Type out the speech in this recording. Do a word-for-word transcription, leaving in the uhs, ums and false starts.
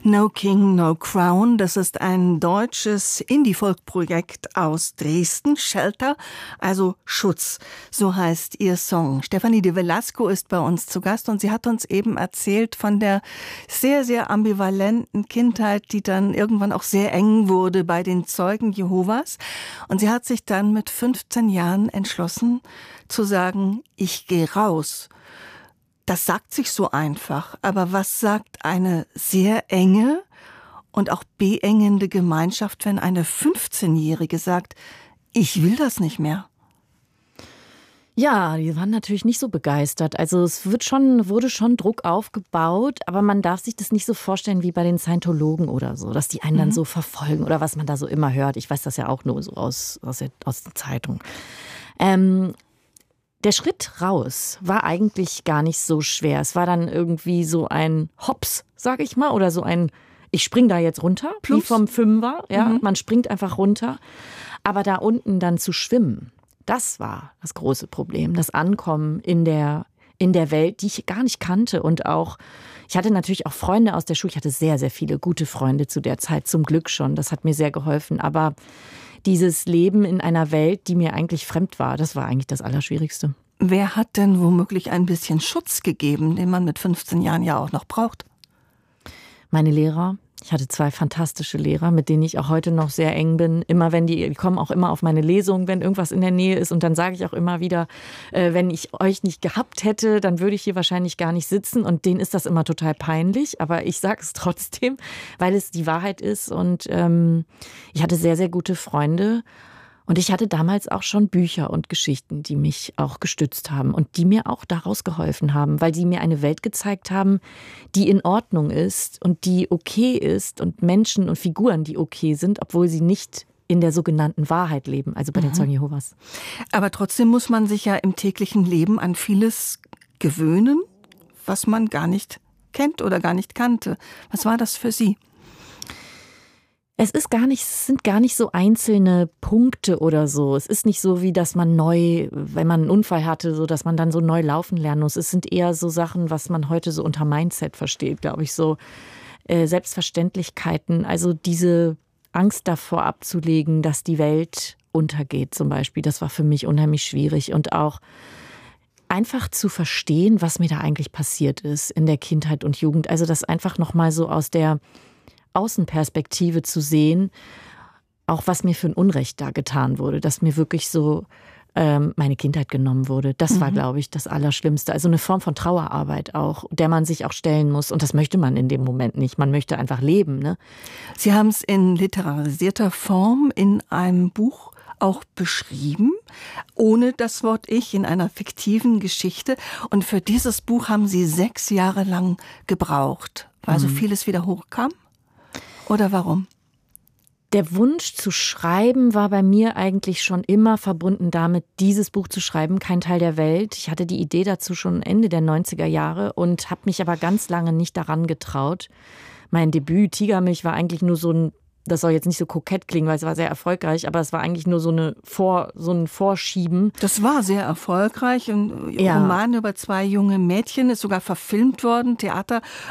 No King, No Crown, das ist ein deutsches Indie-Folk-Projekt aus Dresden. Shelter, also Schutz, so heißt ihr Song. Stefanie de Velasco ist bei uns zu Gast und sie hat uns eben erzählt von der sehr, sehr ambivalenten Kindheit, die dann irgendwann auch sehr eng wurde bei den Zeugen Jehovas. Und sie hat sich dann mit fünfzehn Jahren entschlossen zu sagen, ich gehe raus. Das sagt sich so einfach, aber was sagt eine sehr enge und auch beengende Gemeinschaft, wenn eine fünfzehnjährige sagt, ich will das nicht mehr? Ja, die waren natürlich nicht so begeistert. Also es wird schon, wurde schon Druck aufgebaut, aber man darf sich das nicht so vorstellen wie bei den Scientologen oder so, dass die einen mhm. dann so verfolgen oder was man da so immer hört. Ich weiß das ja auch nur so aus, aus, der, aus der Zeitung. Ähm, Der Schritt raus war eigentlich gar nicht so schwer. Es war dann irgendwie so ein Hops, sag ich mal, oder so ein, ich spring da jetzt runter, Plus. Wie vom Fünfer. Ja, mhm. Man springt einfach runter. Aber da unten dann zu schwimmen, das war das große Problem. Das Ankommen in der, in der Welt, die ich gar nicht kannte. Und auch, ich hatte natürlich auch Freunde aus der Schule. Ich hatte sehr, sehr viele gute Freunde zu der Zeit, zum Glück schon. Das hat mir sehr geholfen. Aber dieses Leben in einer Welt, die mir eigentlich fremd war, das war eigentlich das Allerschwierigste. Wer hat denn womöglich ein bisschen Schutz gegeben, den man mit fünfzehn Jahren ja auch noch braucht? Meine Lehrer. Ich hatte zwei fantastische Lehrer, mit denen ich auch heute noch sehr eng bin. Immer wenn die, die kommen auch immer auf meine Lesung, wenn irgendwas in der Nähe ist. Und dann sage ich auch immer wieder, äh, wenn ich euch nicht gehabt hätte, dann würde ich hier wahrscheinlich gar nicht sitzen. Und denen ist das immer total peinlich. Aber ich sage es trotzdem, weil es die Wahrheit ist. Und ähm, ich hatte sehr, sehr gute Freunde. Und ich hatte damals auch schon Bücher und Geschichten, die mich auch gestützt haben und die mir auch daraus geholfen haben, weil sie mir eine Welt gezeigt haben, die in Ordnung ist und die okay ist und Menschen und Figuren, die okay sind, obwohl sie nicht in der sogenannten Wahrheit leben, also bei mhm. den Zeugen Jehovas. Aber trotzdem muss man sich ja im täglichen Leben an vieles gewöhnen, was man gar nicht kennt oder gar nicht kannte. Was war das für Sie? Es ist gar nicht, es sind gar nicht so einzelne Punkte oder so. Es ist nicht so, wie dass man neu, wenn man einen Unfall hatte, so dass man dann so neu laufen lernen muss. Es sind eher so Sachen, was man heute so unter Mindset versteht, glaube ich, so äh, Selbstverständlichkeiten. Also diese Angst davor abzulegen, dass die Welt untergeht zum Beispiel. Das war für mich unheimlich schwierig und auch einfach zu verstehen, was mir da eigentlich passiert ist in der Kindheit und Jugend. Also das einfach nochmal so aus der Außenperspektive zu sehen, auch was mir für ein Unrecht da getan wurde, dass mir wirklich so ähm, meine Kindheit genommen wurde. Das mhm. war, glaube ich, das Allerschlimmste. Also eine Form von Trauerarbeit auch, der man sich auch stellen muss. Und das möchte man in dem Moment nicht. Man möchte einfach leben. Ne? Sie haben es in literarisierter Form in einem Buch auch beschrieben, ohne das Wort Ich, in einer fiktiven Geschichte. Und für dieses Buch haben Sie sechs Jahre lang gebraucht, weil mhm. so vieles wieder hochkam. Oder warum? Der Wunsch zu schreiben war bei mir eigentlich schon immer verbunden damit, dieses Buch zu schreiben, Kein Teil der Welt. Ich hatte die Idee dazu schon Ende der neunziger Jahre und habe mich aber ganz lange nicht daran getraut. Mein Debüt Tigermilch war eigentlich nur so ein, das soll jetzt nicht so kokett klingen, weil es war sehr erfolgreich, aber es war eigentlich nur so, eine Vor, so ein Vorschieben. Das war sehr erfolgreich. Ein ja. Roman über zwei junge Mädchen ist sogar verfilmt worden, Theater.